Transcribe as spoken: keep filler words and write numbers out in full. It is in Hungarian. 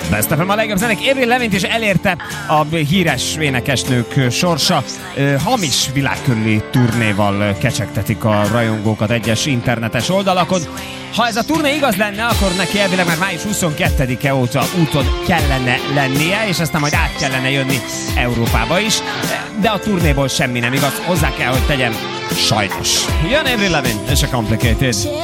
Best ef em a legjobb zenék. Avril Lavigne is elérte a híres énekesnők sorsa. Hamis világkörüli turnéval kecsegtetik a rajongókat egyes internetes oldalakon. Ha ez a turné igaz lenne, akkor neki elvileg már május huszonkettedike óta úton kellene lennie, és aztán majd át kellene jönni Európába is. De a turnéból semmi nem igaz. Hozzá kell, hogy tegyem, sajnos. Jön Avril Lavigne és a Complicated.